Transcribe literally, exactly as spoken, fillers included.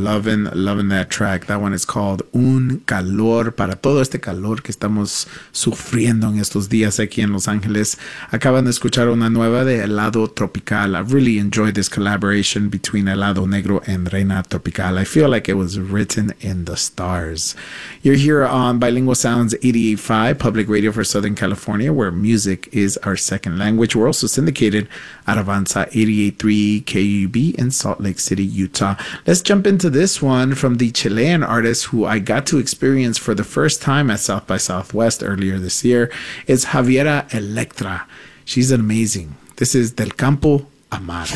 loving, loving that track. That one is called Un Calor. Para todo este calor que estamos sufriendo en estos días aquí en Los Ángeles. Acaban de escuchar una nueva de Helado Tropical. I really enjoyed this collaboration between Helado Negro and Reina Tropical. I feel like it was written in the stars. You're here on Bilingual Sounds eighty-eight point five, public radio for Southern California, where music is our second language. We're also syndicated at Avanza eighty-eight point three K U B in Salt Lake City, Utah. Let's jump into this one from the Chilean artist who I got to experience for the first time at South by Southwest earlier this year. It's Javiera Electra. She's amazing. This is Del Campo Amar.